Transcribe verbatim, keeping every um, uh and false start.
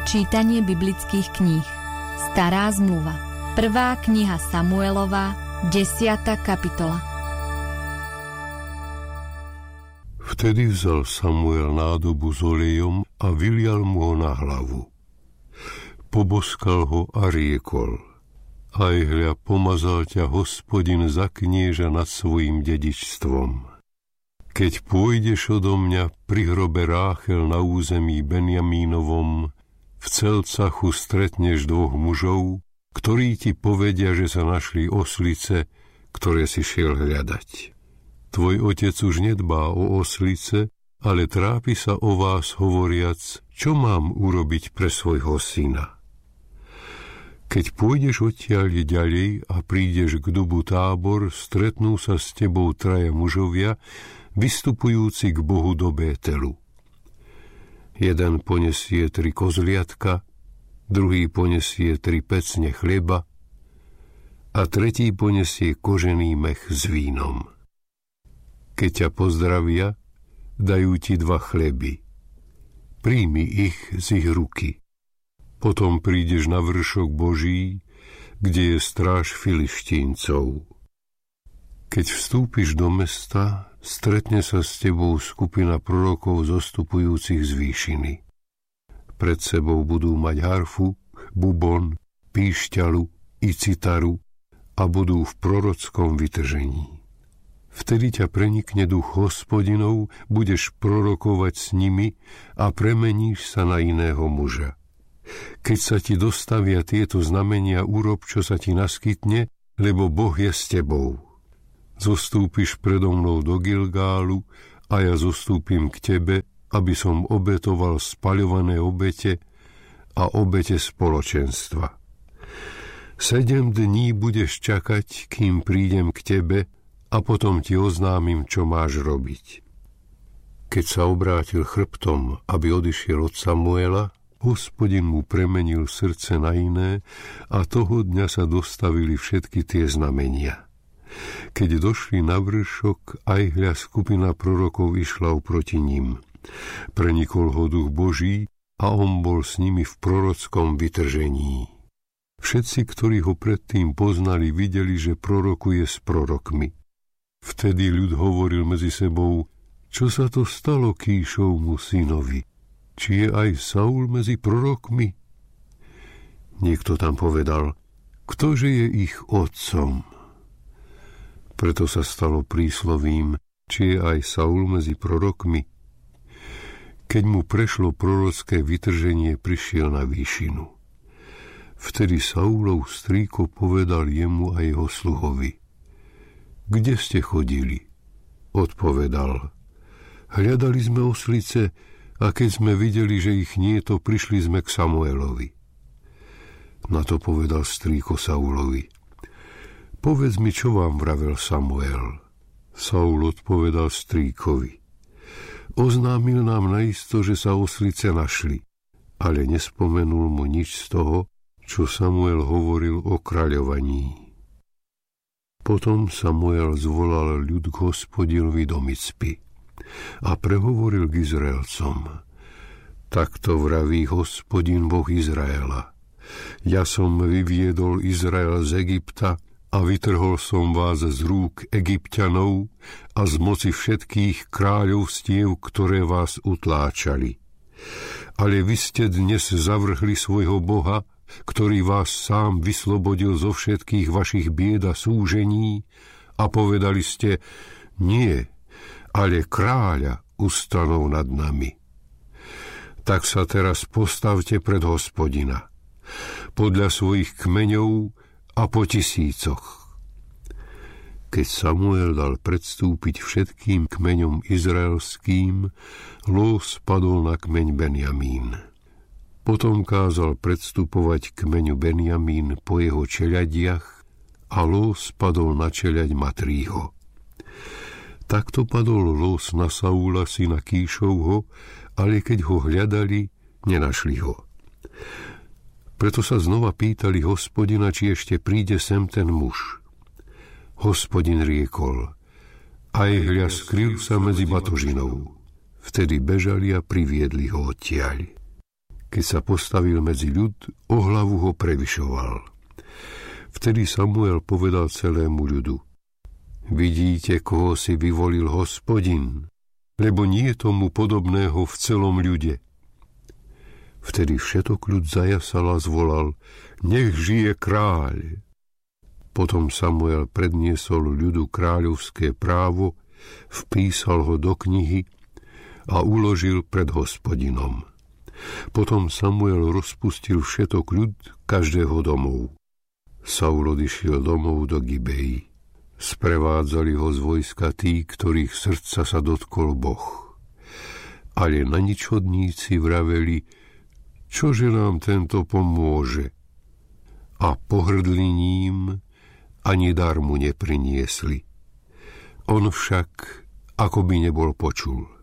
Čítanie biblických kníh. Stará zmluva. Prvá kniha Samuelova, desiata kapitola. Vtedy vzal Samuel nádobu s olejom a vylial mu ho na hlavu. Poboskal ho a riekol: Aj hľa, pomazal ťa Hospodin za knieža nad svojim dedičstvom. Keď pôjdeš odo mňa pri hrobe Ráchel na území Benjamínovom, v Celcachu stretneš dvoch mužov, ktorí ti povedia, že sa našli oslice, ktoré si šiel hľadať. Tvoj otec už nedbá o oslice, ale trápi sa o vás hovoriac, čo mám urobiť pre svojho syna. Keď pôjdeš odtiaľ ďalej a prídeš k dubu Tábor, stretnú sa s tebou traja mužovia, vystupujúci k Bohu do Bételu. Jeden ponesie tri kozliatka, druhý ponesie tri pecne chleba a tretí ponesie kožený mech s vínom. Keď ťa pozdravia, dajú ti dva chleby. Príjmi ich z ich ruky. Potom prídeš na vršok Boží, kde je stráž Filištíncov. Keď vstúpiš do mesta, stretne sa s tebou skupina prorokov zostupujúcich z výšiny. Pred sebou budú mať harfu, bubon, píšťalu i citaru a budú v prorockom vytržení. Vtedy ťa prenikne duch Hospodinov, budeš prorokovať s nimi a premeníš sa na iného muža. Keď sa ti dostavia tieto znamenia, urob, čo sa ti naskytne, lebo Boh je s tebou. Zostúpiš predo mnou do Gilgálu a ja zostúpim k tebe, aby som obetoval spaľované obete a obete spoločenstva. Sedem dní budeš čakať, kým prídem k tebe a potom ti oznámim, čo máš robiť. Keď sa obrátil chrbtom, aby odišiel od Samuela, Hospodin mu premenil srdce na iné a toho dňa sa dostavili všetky tie znamenia. Keď došli na vršok, aj hľa skupina prorokov išla oproti ním. Prenikol ho duch Boží a on bol s nimi v prorockom vytržení. Všetci, ktorí ho predtým poznali, videli, že prorokuje s prorokmi. Vtedy ľud hovoril medzi sebou: Čo sa to stalo Kíšovmu synovi? Či je aj Saul medzi prorokmi? Niekto tam povedal: Ktože je ich otcom? Preto sa stalo príslovím, či je aj Saul medzi prorokmi. Keď mu prešlo prorocké vytrženie, prišiel na výšinu. Vtedy Saulov strýko povedal jemu a jeho sluhovi: Kde ste chodili? Odpovedal: Hľadali sme oslice a keď sme videli, že ich nie, to prišli sme k Samuelovi. Na to povedal strýko Saulovi: Povedz mi, čo vám vravel Samuel. Saul odpovedal strýkovi: Oznámil nám naisto, že sa oslice našli, ale nespomenul mu nič z toho, čo Samuel hovoril o kráľovaní. Potom Samuel zvolal ľud k Hospodinovi do Micpy a prehovoril k Izraelcom: Takto vraví Hospodin Boh Izraela: Ja som vyviedol Izrael z Egypta a vytrhol som vás z rúk Egypťanov a z moci všetkých kráľovstiev, ktoré vás utláčali. Ale vy ste dnes zavrhli svojho Boha, ktorý vás sám vyslobodil zo všetkých vašich bied a súžení, a povedali ste: Nie, ale kráľa ustanov nad nami. Tak sa teraz postavte pred Hospodina, podľa svojich kmeňov a po tisícoch. Keď Samuel dal predstúpiť všetkým kmeňom izraelským, lós padol na kmeň Benjamín. Potom kázal predstupovať kmeňu Benjamín po jeho čeľadiach a lós padol na čeľaď Matrího. Takto padol lós na Saula, syna Kíšovho, ale keď ho hľadali, nenašli ho. Preto sa znova pýtali Hospodina, či ešte príde sem ten muž. Hospodin riekol: Aj hľa, skryl sa medzi batožinou. Vtedy bežali a priviedli ho odtiaľ. Keď sa postavil medzi ľud, o hlavu ho prevyšoval. Vtedy Samuel povedal celému ľudu: Vidíte, koho si vyvolil Hospodin, lebo nie je tomu podobného v celom ľude. Vtedy všetok ľud zajasal a zvolal: Nech žije kráľ. Potom Samuel predniesol ľudu kráľovské právo, vpísal ho do knihy a uložil pred Hospodinom. Potom Samuel rozpustil všetok ľud každého domov. Saul odišiel domov do Gibei. Sprevádzali ho z vojska tí, ktorých srdca sa dotkol Boh. Ale na ničodníci vraveli: Čože nám tento pomôže? A pohrdli ním, ani dar mu nepriniesli. On však akoby nebol počul.